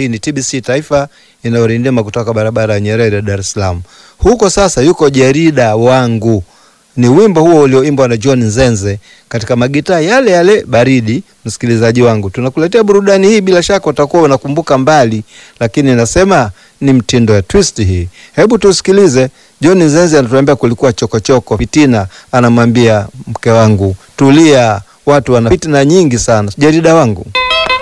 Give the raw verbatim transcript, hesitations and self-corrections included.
Hii ni T B C Taifa inayorindima kutoka barabara ya Nyerere, Dar es Salaam. Huko sasa yuko Jarida Wangu. Ni wimbo huo ulioimbwa na John Nzenze katika magitaa yale yale baridi. Msikilizaji wangu, tunakuletea burudani hii, bila shaka utakuwa unakumbuka mbali, lakini nasema ni mtindo ya twist hii. Hebu tusikilize. John Nzenze anatuambia kulikuwa chokochoko, fitina. Anamwambia mke wangu, tulia, watu wana fitina nyingi sana. Jarida Wangu.